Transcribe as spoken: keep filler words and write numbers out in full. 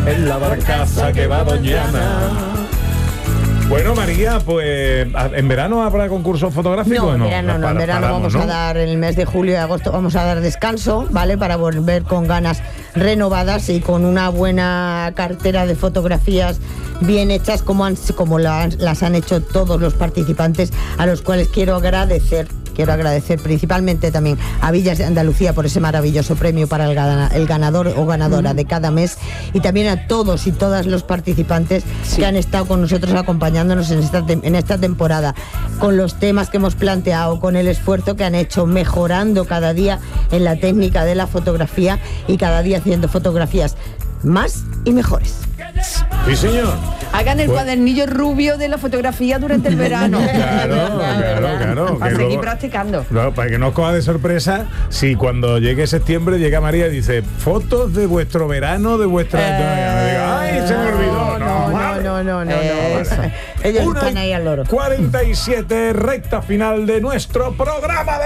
en la barcaza que va Doñana. Bueno, María, pues ¿en verano habrá concursos fotográficos? No, en no, verano no, para, en verano paramos, vamos ¿no? a dar el mes de julio y agosto, vamos a dar descanso, ¿vale? Para volver con ganas renovadas y con una buena cartera de fotografías bien hechas como, han, como la, las han hecho todos los participantes, a los cuales quiero agradecer. Quiero agradecer principalmente también a Villas de Andalucía por ese maravilloso premio para el, gana, el ganador o ganadora de cada mes, y también a todos y todas los participantes sí. que han estado con nosotros acompañándonos en esta, en esta temporada, con los temas que hemos planteado, con el esfuerzo que han hecho, mejorando cada día en la técnica de la fotografía y cada día haciendo fotografías más y mejores. Sí, señor. Hagan el pues, cuadernillo rubio de la fotografía durante el verano. Claro, claro, claro. Para que seguir luego, practicando. No, para que no os coja de sorpresa si cuando llegue septiembre llega María y dice fotos de vuestro verano, de vuestra... Eh, ¡Ay, se me olvidó! No, no, no, no, no, no, Eh, no, no. Ellos Una están ahí al loro. cuarenta y siete, recta final de nuestro programa de